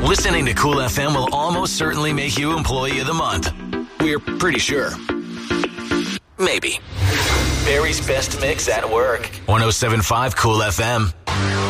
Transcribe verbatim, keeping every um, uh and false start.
Listening to Cool F M will almost certainly make you Employee of the Month. We're pretty sure. Maybe. Barry's Best Mix at Work. one oh seven point five Cool F M.